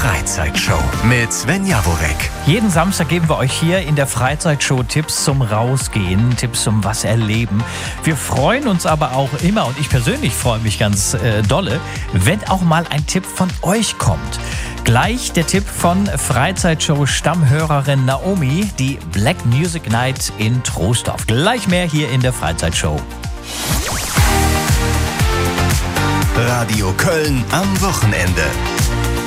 Freizeitshow mit Sven Jawórek. Jeden Samstag geben wir euch hier in der Freizeitshow Tipps zum Rausgehen, Tipps zum was erleben. Wir freuen uns aber auch immer, und ich persönlich freue mich ganz dolle, wenn auch mal ein Tipp von euch kommt. Gleich der Tipp von Freizeitshow-Stammhörerin Naomi, die Black Music Night in Troisdorf. Gleich mehr hier in der Freizeitshow. Radio Köln am Wochenende.